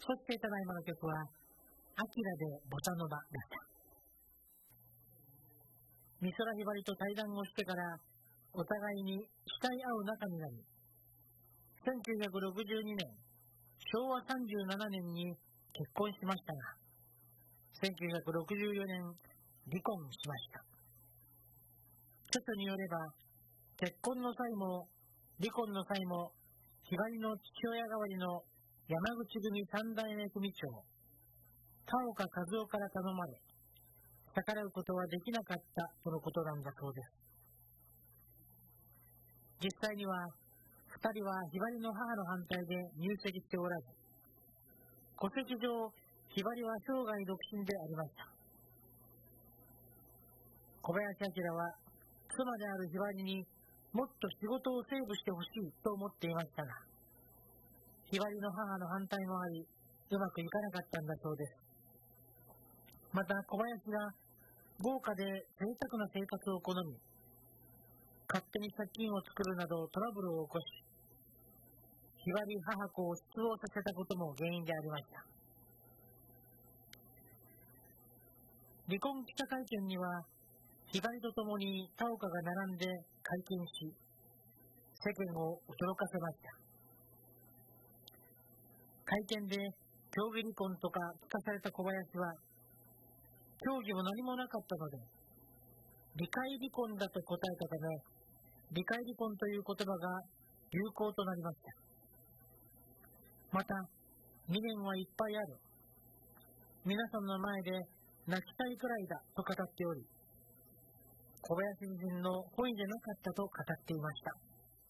そしてただいまの曲はアキラでボサノバでした。美空ひばりと対談をしてからお互いに慕い合う仲になり、1962年昭和37年に結婚しましたが、1964年離婚しました。著書によれば、結婚の際も離婚の際もひばりの父親代わりの山口組三代目組長田岡和夫から頼まれ、逆らうことはできなかったとのことなんだそうです。実際には2人はひばりの母の反対で入籍しておらず、戸籍上ひばりは生涯独身でありました。小林明は妻であるひばりにもっと仕事をセーブしてほしいと思っていましたが、ひばりの母の反対もあり、うまくいかなかったんだそうです。また小林が豪華で贅沢な生活を好み、勝手に借金を作るなどトラブルを起こし、ひばり母子を失望させたことも原因でありました。離婚記者会見にはひばりとともに田岡が並んで会見し、世間を驚かせました。会見で協議離婚とか聞かされた小林は、協議も何もなかったので理解離婚だと答えたため、理解離婚という言葉が有効となりました。また未練はいっぱいある、皆さんの前で泣きたいくらいだと語っており、小林自身の本意でなかったと語っていました。